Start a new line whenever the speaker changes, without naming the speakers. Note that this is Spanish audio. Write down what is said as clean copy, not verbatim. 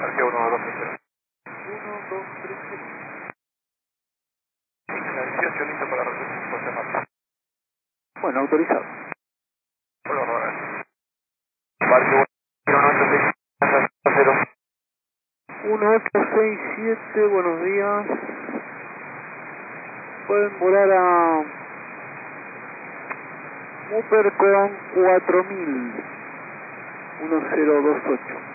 Arqueo 1230.
1230.
La 18 listo para recibir José Marta.
Bueno, autorizado.
Hola, Ronald. Parque 1867,
1867, buenos días. Pueden volar a Mupper con 4000. 1028.